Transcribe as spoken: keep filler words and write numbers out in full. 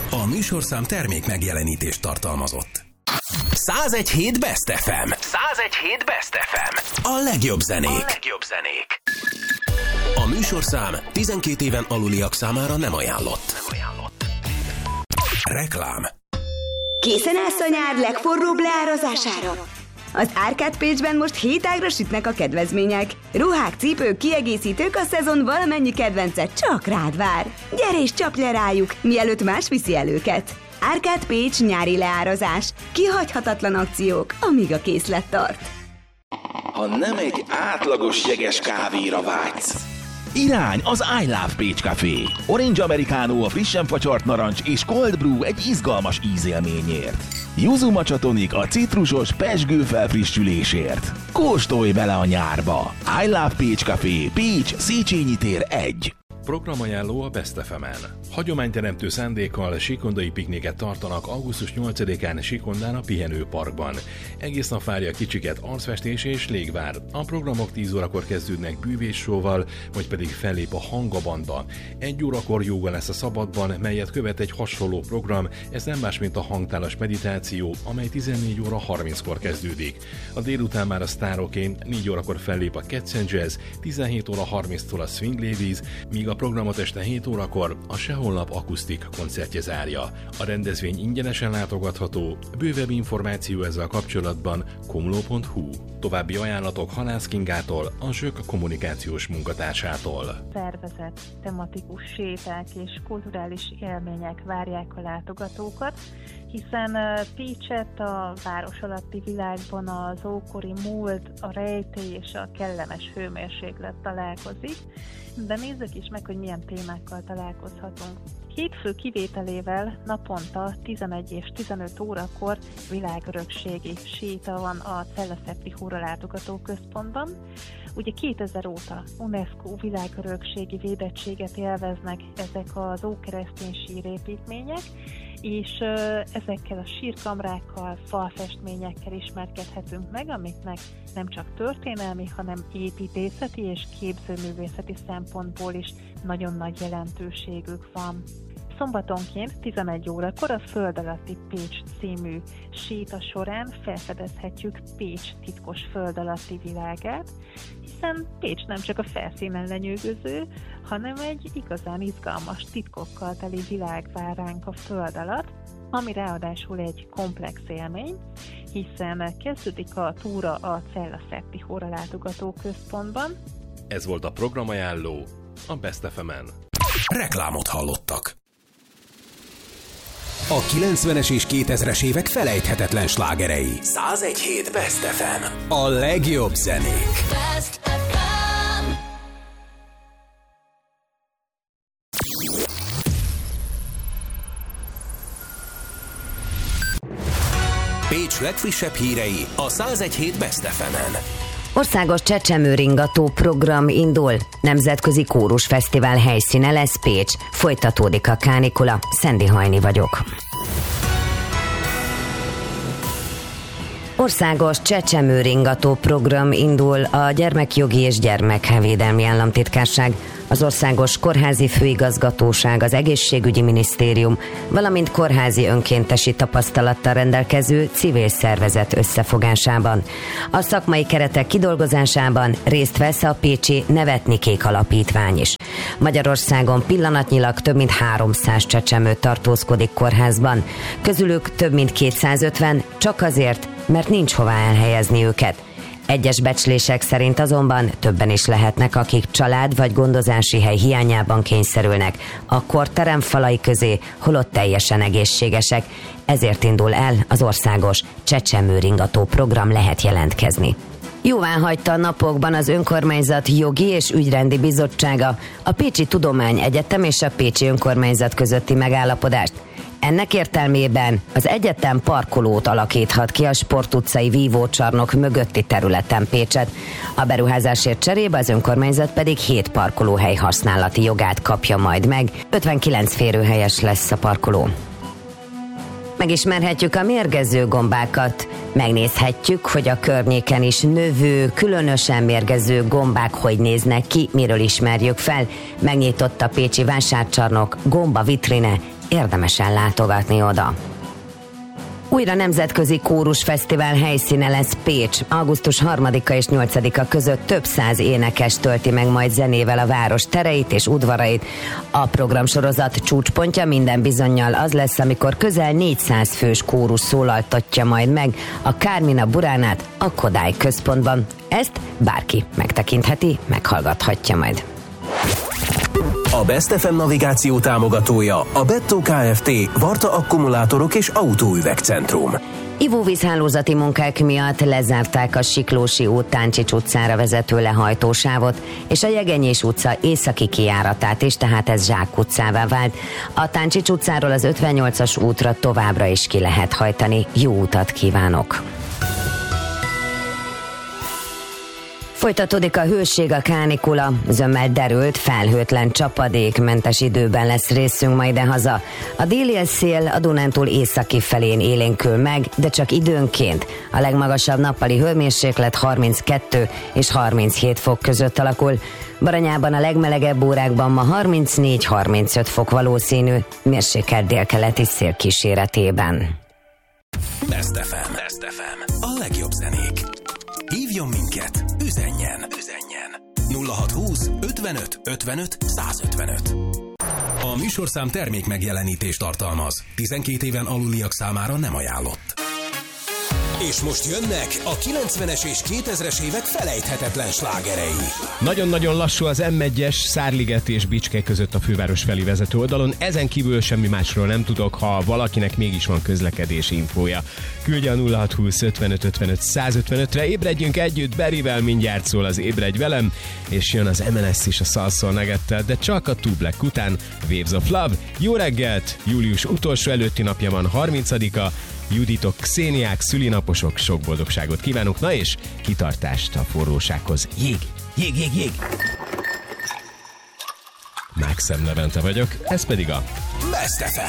A műsorszám termék megjelenítést tartalmazott. száz egy hét Best ef em. száz egy hét Best ef em. A legjobb zenék. A legjobb zenék. A műsorszám tizenkét éven aluliak számára nem ajánlott. Nem ajánlott. Reklám. Készen állsz a nyár legforróbb leárazására? Az Arcade Page-ben most hét ágra sütnek a kedvezmények. Ruhák, cipők, kiegészítők, a szezon valamennyi kedvence csak rád vár. Gyere és csapj le rájuk, mielőtt más viszi el őket. Arcade Page nyári leárazás. Kihagyhatatlan akciók, amíg a készlet tart. Ha nem egy átlagos jeges kávéra vágysz, irány az I Love Pécs Café. Orange Americano a frissen facsart narancs és Cold Brew egy izgalmas ízélményért. Yuzu Matcha Tonic a citrusos pezsgő felfrissülésért. Kóstolj bele a nyárba! I Love Pécs Café, Pécs, Széchenyi tér egy. Programajánló a Best ef em-en. Hagyományteremtő szándékkal sikondai pikniket tartanak augusztus nyolcadikán Sikondán a Pihenőparkban. Egész nap várja a kicsiket arcfestés és légvár. A programok tíz órakor kezdődnek bűvéssóval, vagy pedig fellép a Hangabanda. Egy órakor jóga lesz a Szabadban, melyet követ egy hasonló program, ez nem más, mint a hangtálas meditáció, amely tizennégy óra harminckor kezdődik. A délután már a sztároké, négy órakor fellép a Cats and Jazz, tizenhét óra harminctól a Swing Ladies, míg a programot este hét órakor a Sehollap akusztik koncertje zárja. A rendezvény ingyenesen látogatható, bővebb információ ezzel kapcsolatban komló pont hu. További ajánlatok Halász Kingától, a Zsök kommunikációs munkatársától. Szervezett, tematikus séták és kulturális élmények várják a látogatókat, hiszen Pécset a város alatti világban az ókori múlt, a rejtély és a kellemes hőmérséklet találkozik, de nézzük is meg, hogy milyen témákkal találkozhatunk. Hétfő kivételével naponta tizenegy és tizenöt órakor világörökségi séta van a Cella-Szepti Hura látogatóközpontban. Ugye kétezer óta UNESCO világörökségi védettséget élveznek ezek az ókeresztény sírépítmények, és ezekkel a sírkamrákkal, falfestményekkel ismerkedhetünk meg, amiknek nem csak történelmi, hanem építészeti és képzőművészeti szempontból is nagyon nagy jelentőségük van. Szombatonként tizenegy órakor a Föld alatti Pécs című séta során felfedezhetjük Pécs titkos föld alatti világát, hiszen Pécs nem csak a felszínen lenyűgöző, hanem egy igazán izgalmas titkokkal teli világ vár ránk a föld alatt, ami ráadásul egy komplex élmény, hiszen kezdődik a túra a Cella-Szepti Hura látogatóközpontban. Ez volt a programajánló a Best ef em-en. Reklámot hallottak. A kilencvenes és kétezres évek felejthetetlen slágerei. száz egy hét Best ef em. A legjobb zenék. Best ef em. Pécs legfrissebb hírei a száz egy hét Best ef em-en. Országos csecsemőringató program indul. Nemzetközi kórusfesztivál helyszíne lesz Pécs. Folytatódik a kánikula. Szendi Hajni vagyok. Országos csecsemőringató program indul a Gyermekjogi és Gyermekvédelmi Államtitkárság, az Országos Kórházi Főigazgatóság, az Egészségügyi Minisztérium, valamint kórházi önkéntesi tapasztalattal rendelkező civil szervezet összefogásában. A szakmai keretek kidolgozásában részt vesz a pécsi Nevetni Kék Alapítvány is. Magyarországon pillanatnyilag több mint háromszáz csecsemő tartózkodik kórházban, közülük több mint kétszázötven csak azért, mert nincs hová elhelyezni őket. Egyes becslések szerint azonban többen is lehetnek, akik család vagy gondozási hely hiányában kényszerülnek a kórterem falai közé, holott teljesen egészségesek. Ezért indul el az országos csecsemőringató program, lehet jelentkezni. Jóváhagyta a napokban az önkormányzat jogi és ügyrendi bizottsága a Pécsi Tudományegyetem és a Pécsi Önkormányzat közötti megállapodást. Ennek értelmében az egyetem parkolót alakíthat ki a Sport utcai vívócsarnok mögötti területen Pécset. A beruházásért cserébe az önkormányzat pedig hét parkolóhely használati jogát kapja majd meg. ötvenkilenc férőhelyes lesz a parkoló. Megismerhetjük a mérgező gombákat. Megnézhetjük, hogy a környéken is növő, különösen mérgező gombák hogy néznek ki, miről ismerjük fel. Megnyitott a pécsi vásárcsarnok gomba vitrine érdemes ellátogatni oda. Újra nemzetközi kórusfesztivál helyszíne lesz Pécs. augusztus harmadika és nyolcadika között több száz énekes tölti meg majd zenével a város tereit és udvarait. A programsorozat csúcspontja minden bizonnyal az lesz, amikor közel négyszáz fős kórus szólaltatja majd meg a Kármina Buránát a Kodály központban. Ezt bárki megtekintheti, meghallgathatja majd. A Best ef em navigáció támogatója a Bettó Kft. Varta Akkumulátorok és Autóüvegcentrum. Ivóvízhálózati munkák miatt lezárták a Siklósi út Táncsics utcára vezető lehajtósávot, és a Jegenyés utca északi kijáratát is, tehát ez Zsák utcává vált. A Táncsics utcáról az ötvennyolcas útra továbbra is ki lehet hajtani. Jó utat kívánok! Folytatódik a hőség, a kánikula, zömmel derült, felhőtlen, csapadékmentes időben lesz részünk majd haza. A déli szél a Dunántúl északi felén élénkül meg, de csak időnként. A legmagasabb nappali hőmérséklet harminckettő és harminchét fok között alakul. Baranyában a legmelegebb órákban ma harmincnégy-harmincöt fok valószínű, mérsékelt délkeleti szél kíséretében. Best ef em. Best ef em. A legjobb zenék. Hívjon minket, üzenjen, üzenjen. nulla hatszázhúsz ötvenöt ötvenöt százötvenöt. A műsorszám termék megjelenítést tartalmaz. tizenkét éven aluliak számára nem ajánlott. És most jönnek a kilencvenes és kétezres évek felejthetetlen slágerei. Nagyon-nagyon lassú az em egyes Szárliget és Bicske között a főváros felé vezető oldalon. Ezen kívül semmi másról nem tudok, ha valakinek mégis van közlekedési infója. Küldje a nulla hatszázhúsz ötvenöt ötvenöt százötvenötre, ébredjünk együtt, Berivel mindjárt szól az Ébredj velem, és jön az em en es is a Salsoul Nuggettel, de csak a Two Black után. Waves of Love, jó reggelt, július utolsó előtti napja van, harmincadika, Juditok, Xéniák, szülinaposok, sok boldogságot kívánok, na és kitartást a forrósághoz. Jég, jég, jég, jég! Mákszem Levente vagyok, ez pedig a Best ef em.